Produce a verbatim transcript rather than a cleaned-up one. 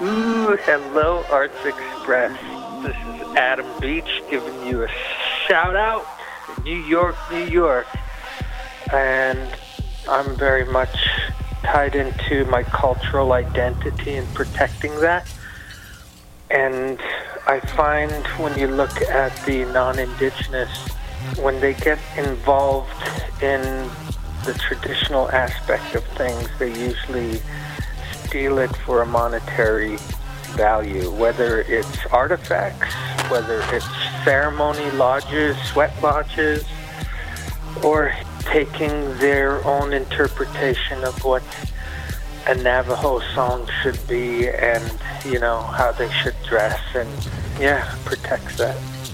Ooh, hello, Arts Express. This is Adam Beach giving you a shout out to New York, New York. And I'm very much tied into my cultural identity and protecting that. And I find when you look at the non-Indigenous, when they get involved in the traditional aspect of things, they usually steal it for a monetary value, whether it's artifacts, whether it's ceremony lodges, sweat lodges, or taking their own interpretation of what a Navajo song should be and, you know, how they should dress, and yeah, protects that.